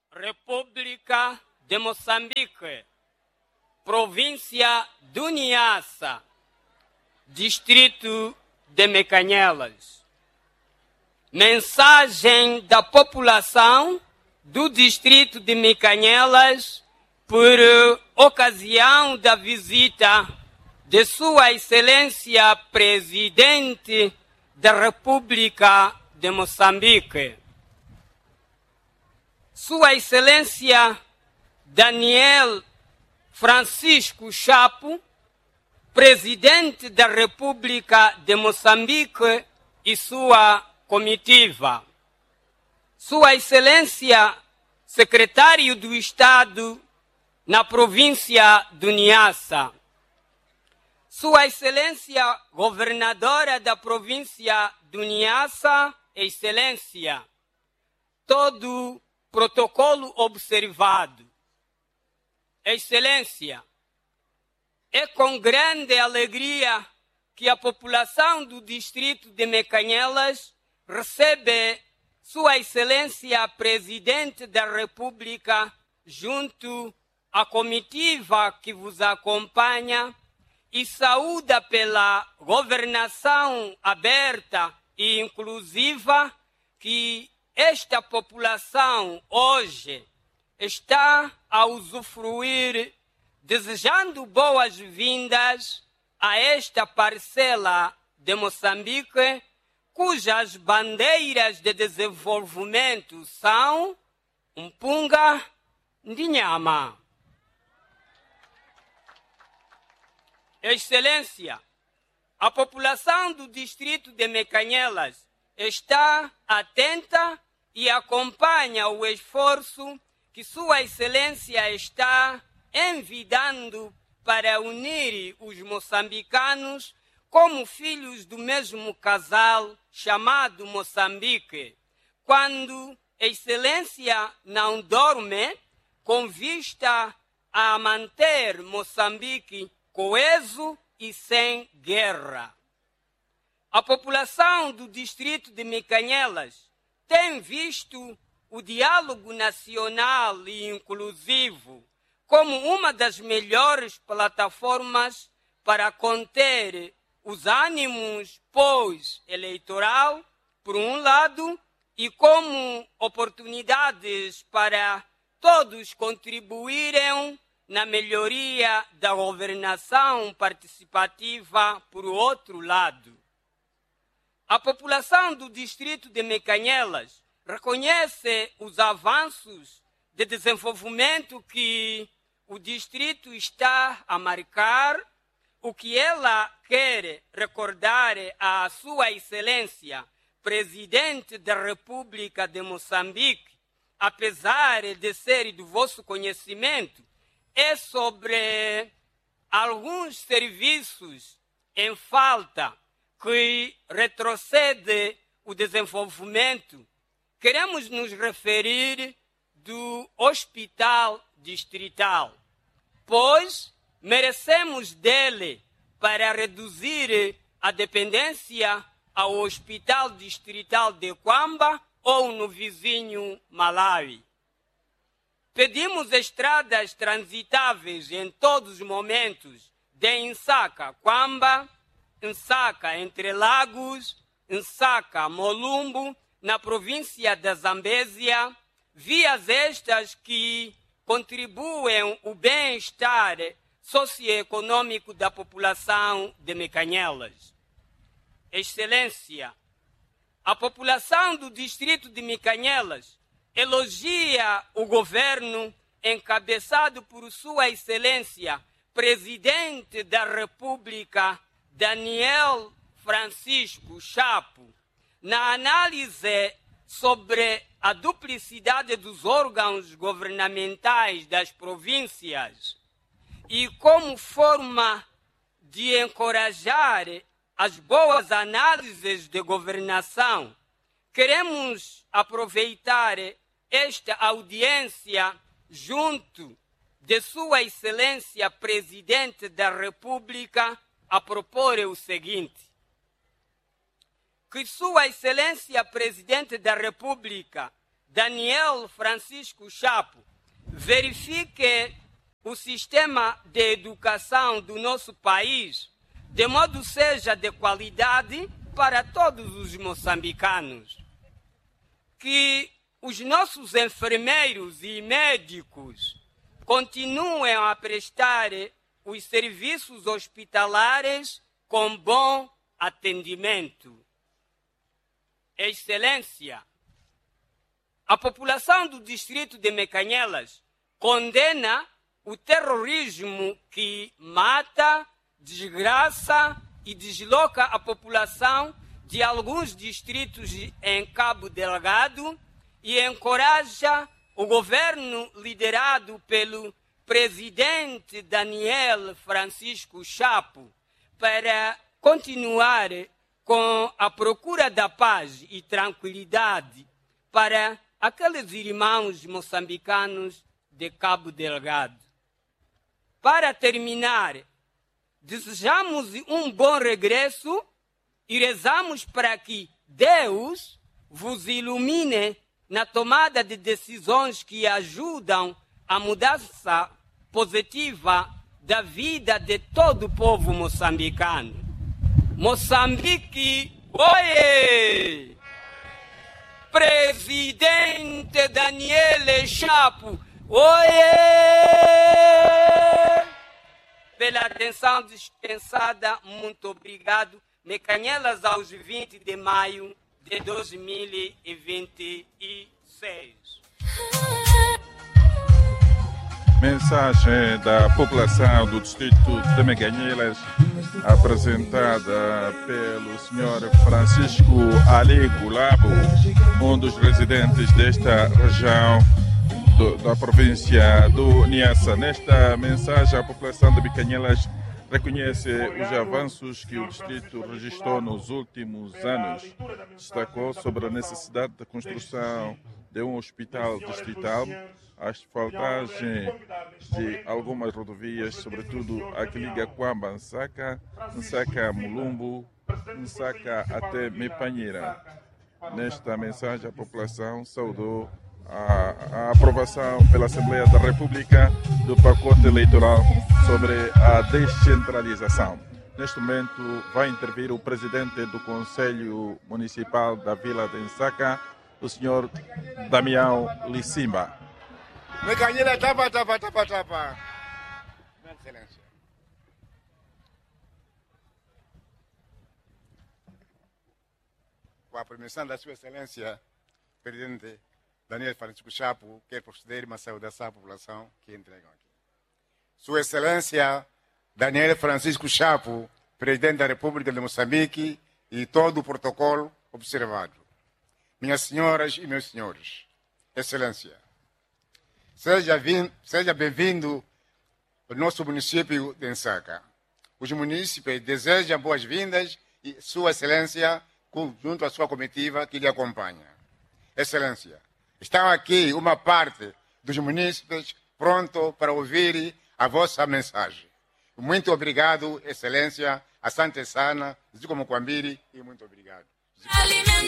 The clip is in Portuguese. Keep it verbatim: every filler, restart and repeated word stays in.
República de Moçambique, província do Niassa, distrito de Mecanhelas. Mensagem da população do distrito de Mecanhelas por ocasião da visita de Sua Excelência Presidente da República de Moçambique. Sua Excelência Daniel Francisco Chapo, Presidente da República de Moçambique e sua comitiva. Sua Excelência Secretário do Estado na província do Niassa. Sua Excelência Governadora da província do Niassa, Excelência, todo protocolo observado. Excelência, é com grande alegria que a população do distrito de Mecanhelas recebe Sua Excelência Presidente da República junto à comitiva que vos acompanha e saúda pela governação aberta e inclusiva que esta população hoje está a usufruir, desejando boas-vindas a esta parcela de Moçambique, cujas bandeiras de desenvolvimento são Mpunga Ndinyama. Excelência, a população do distrito de Mecanhelas está atenta e acompanha o esforço que Sua Excelência está envidando para unir os moçambicanos como filhos do mesmo casal chamado Moçambique, quando Excelência não dorme com vista a manter Moçambique coeso e sem guerra. A população do distrito de Mecanhelas tem visto o diálogo nacional e inclusivo como uma das melhores plataformas para conter os ânimos pós-eleitoral, por um lado, e como oportunidades para todos contribuírem na melhoria da governação participativa, por outro lado. A população do distrito de Mecanhelas reconhece os avanços de desenvolvimento que o distrito está a marcar, o que ela quer recordar à Sua Excelência Presidente da República de Moçambique, apesar de ser do vosso conhecimento, é sobre alguns serviços em falta que retrocede o desenvolvimento. Queremos nos referir do hospital distrital, pois merecemos dele para reduzir a dependência ao hospital distrital de Quamba ou no vizinho Malawi. Pedimos estradas transitáveis em todos os momentos de Nsaka, Quamba, Nsaka, Entre Lagos, Nsaka, Molumbo, na província da Zambésia, vias estas que contribuem o bem-estar socioeconômico da população de Mecanhelas. Excelência, a população do distrito de Mecanhelas elogia o governo encabeçado por Sua Excelência Presidente da República Daniel Francisco Chapo na análise sobre a duplicidade dos órgãos governamentais das províncias e como forma de encorajar as boas análises de governação, queremos aproveitar esta audiência junto de Sua Excelência Presidente da República a propor o seguinte: que Sua Excelência Presidente da República Daniel Francisco Chapo verifique o sistema de educação do nosso país, de modo seja de qualidade para todos os moçambicanos. Que os nossos enfermeiros e médicos continuem a prestar os serviços hospitalares com bom atendimento. Excelência, a população do distrito de Mecanhelas condena o terrorismo que mata, desgraça e desloca a população de alguns distritos em Cabo Delgado e encoraja o governo liderado pelo presidente Daniel Francisco Chapo para continuar com a procura da paz e tranquilidade para aqueles irmãos moçambicanos de Cabo Delgado. Para terminar, desejamos um bom regresso e rezamos para que Deus vos ilumine na tomada de decisões que ajudam a mudança positiva da vida de todo o povo moçambicano. Moçambique, oie! Presidente Daniel Chapo, oie! Pela atenção dispensada, muito obrigado. Mecanhelas aos vinte de maio de dois mil e vinte e seis. Mensagem da população do distrito de Mecanhelas, apresentada pelo senhor Francisco Ali Gulabo, um dos residentes desta região do, da província do Niassa. Nesta mensagem, a população de Mecanhelas reconhece os avanços que o distrito registrou nos últimos anos. Destacou sobre a necessidade da construção de um hospital distrital, a asfaltagem de algumas rodovias, sobretudo a que liga Kwamba, Nsaka, Nsaka Mulumbu, Nsaka até Mepanheira. Nesta mensagem, a população saudou a, a aprovação pela Assembleia da República do pacote eleitoral sobre a descentralização. Neste momento vai intervir o presidente do Conselho Municipal da Vila de Nsaka, o senhor Damião Lissimba. Mecanhelas, tapa, tapa, tapa, tapa. Excelência. Com a permissão da Sua Excelência, Presidente Daniel Francisco Chapo, quero proceder uma saudação à população que entregam aqui. Sua Excelência Daniel Francisco Chapo, Presidente da República de Moçambique, e todo o protocolo observado. Minhas senhoras e meus senhores, Excelência, seja, seja bem-vindo ao nosso município de Nsaka. Os munícipes desejam boas-vindas e Sua Excelência, junto à sua comitiva que lhe acompanha. Excelência, estão aqui uma parte dos munícipes pronto para ouvir a vossa mensagem. Muito obrigado, Excelência, asante sana, Zico Mokwambiri, e muito obrigado.